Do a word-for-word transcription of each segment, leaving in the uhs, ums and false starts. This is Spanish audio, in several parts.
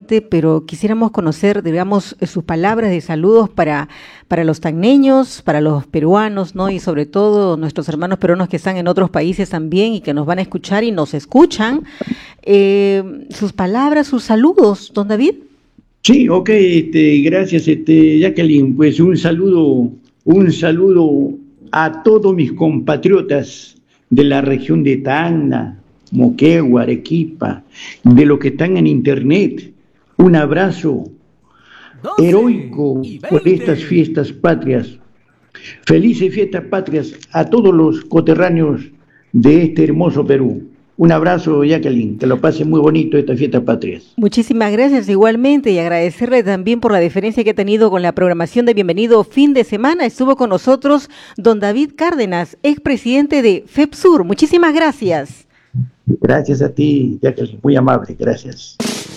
presidente, pero quisiéramos conocer, digamos, sus palabras de saludos para, para los tacneños, para los peruanos, ¿no? Y sobre todo nuestros hermanos peruanos que están en otros países también y que nos van a escuchar y nos escuchan. Eh, sus palabras, sus saludos, don David. Sí, ok, este, gracias, este, Jacqueline. Pues un saludo, un saludo a todos mis compatriotas de la región de Tacna, Moquegua, Arequipa, de los que están en internet. Un abrazo heroico por estas fiestas patrias. Felices fiestas patrias a todos los coterráneos de este hermoso Perú. Un abrazo, Jacqueline, que lo pase muy bonito estas fiestas patrias. Muchísimas gracias igualmente y agradecerle también por la deferencia que ha tenido con la programación de Bienvenido Fin de Semana. Estuvo con nosotros don David Cárdenas, expresidente de FEPSUR. Muchísimas gracias. Gracias a ti, Jacqueline, muy amable, gracias.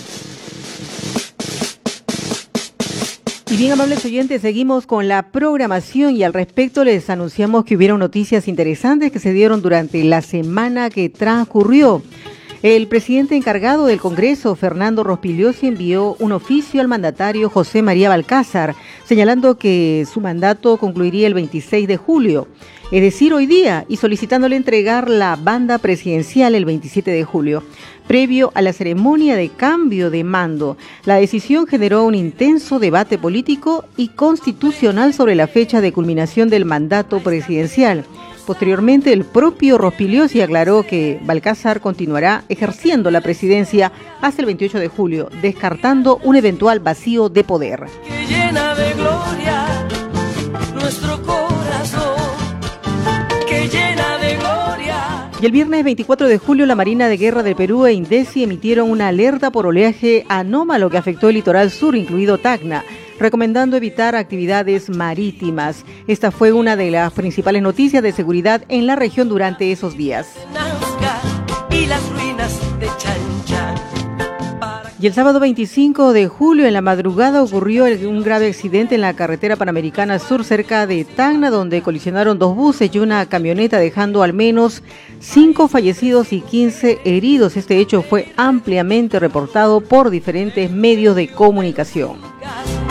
Y bien, amables oyentes, seguimos con la programación y al respecto les anunciamos que hubieron noticias interesantes que se dieron durante la semana que transcurrió. El presidente encargado del Congreso, Fernando Rospigliosi, envió un oficio al mandatario José María Balcázar, señalando que su mandato concluiría el veintiséis de julio, es decir, hoy día, y solicitándole entregar la banda presidencial el veintisiete de julio. Previo a la ceremonia de cambio de mando, la decisión generó un intenso debate político y constitucional sobre la fecha de culminación del mandato presidencial. Posteriormente, el propio Rospigliosi aclaró que Balcázar continuará ejerciendo la presidencia hasta el veintiocho de julio, descartando un eventual vacío de poder. Que llena de gloria nuestro corazón, que llena de gloria. Y el viernes veinticuatro de julio, la Marina de Guerra del Perú e INDECI emitieron una alerta por oleaje anómalo que afectó el litoral sur, incluido Tacna, recomendando evitar actividades marítimas. Esta fue una de las principales noticias de seguridad en la región durante esos días. Y las ruinas de Chancha. Y el sábado veinticinco de julio, en la madrugada, ocurrió un grave accidente en la carretera Panamericana Sur, cerca de Tacna, donde colisionaron dos buses y una camioneta, dejando al menos cinco fallecidos y quince heridos. Este hecho fue ampliamente reportado por diferentes medios de comunicación.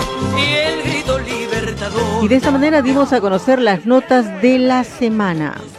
Y de esta manera dimos a conocer las notas de la semana.